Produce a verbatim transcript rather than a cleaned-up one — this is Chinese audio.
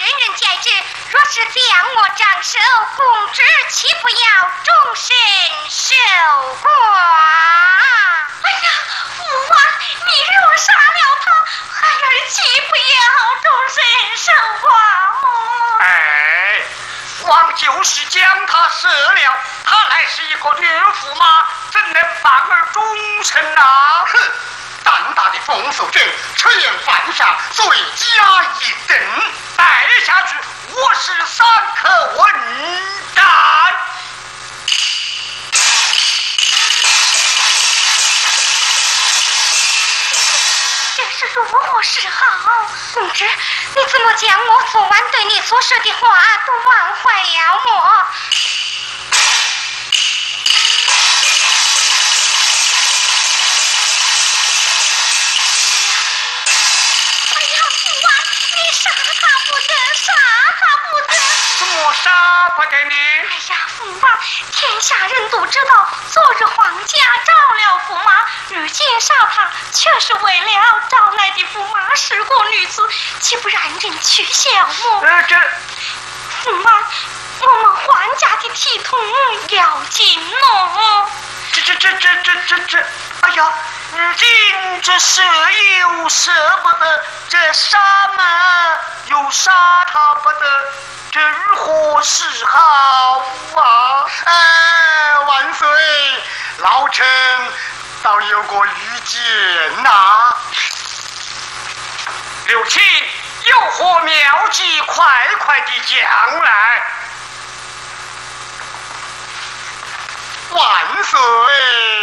人皆知。若是将我斩首，公知岂不要终身受剐？ 哎呀，父王，你若杀了他，孩儿岂不要终身受剐么？ 哎，王就是将他射了，他乃是一个女驸马，怎能反而终身啊？ 哼！胆大的冯守正出言犯上，遂加一等， 带下去，我是三可问斩。 这是如何是好？ 公知，你怎么将我昨晚对你所说的话都忘怀了么？ 杀他不得，杀他不得！ 怎么杀不得呢？ 哎呀，驸马，天下人都知道，昨日皇家招了驸马，如今杀他，却是为了招来的驸马是个女子，岂不让人取笑么？ 呃，这驸马，我们皇家的体统要紧喏。 这这这这这这这，哎呀！今这舍又舍不得，这杀嘛又杀他不得，这如何是好啊？ 哎，万岁！老臣倒有个愚见呐、啊。 刘琦，有何妙计，快快地讲来。 万岁！